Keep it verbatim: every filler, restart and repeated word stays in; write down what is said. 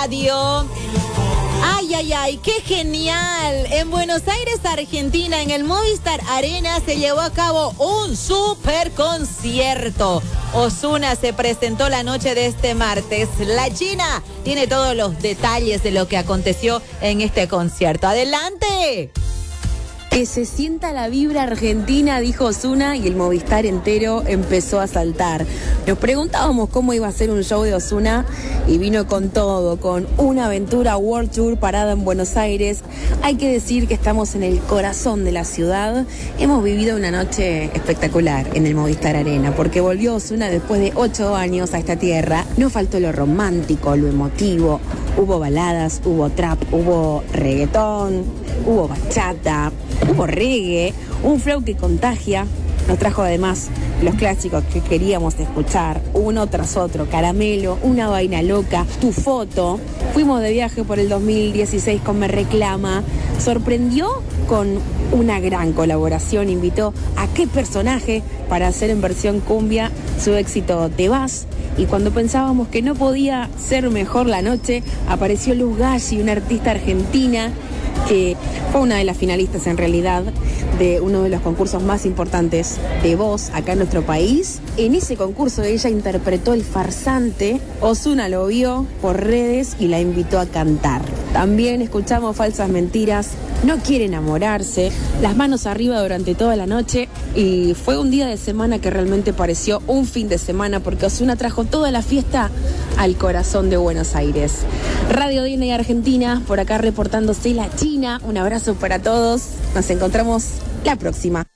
radio. Ay, ay, ay, qué genial. En Buenos Aires, Argentina, en el Movistar Arena se llevó a cabo un super concierto. Ozuna se presentó la noche de este martes. La China tiene todos los detalles de lo que aconteció en este concierto. ¡Adelante! Que se sienta la vibra argentina, dijo Ozuna, y el Movistar entero empezó a saltar. Nos preguntábamos cómo iba a ser un show de Ozuna y vino con todo, con una aventura World Tour parada en Buenos Aires. Hay que decir que estamos en el corazón de la ciudad. Hemos vivido una noche espectacular en el Movistar Arena, porque volvió Ozuna después de ocho años a esta tierra. No faltó lo romántico, lo emotivo. Hubo baladas, hubo trap, hubo reggaetón, hubo bachata, hubo reggae, un flow que contagia. Nos trajo además los clásicos que queríamos escuchar, uno tras otro: Caramelo, Una Vaina Loca, Tu Foto. Fuimos de viaje por el dos mil dieciséis con Me Reclama. Sorprendió con una gran colaboración. Invitó a Qué Personaje para hacer en versión cumbia su éxito Te Vas. Y cuando pensábamos que no podía ser mejor la noche, apareció Luz Galli, una artista argentina que fue una de las finalistas en realidad de uno de los concursos más importantes de voz acá en nuestro país. En ese concurso ella interpretó El Farsante. Ozuna lo vio por redes y la invitó a cantar. También escuchamos Falsas Mentiras, No Quiere Enamorarse, Las Manos Arriba durante toda la noche. Y fue un día de semana que realmente pareció un fin de semana, porque Ozuna trajo toda la fiesta al corazón de Buenos Aires. Radio D N I Argentina, por acá reportándose la China. Un abrazo para todos. Nos encontramos la próxima.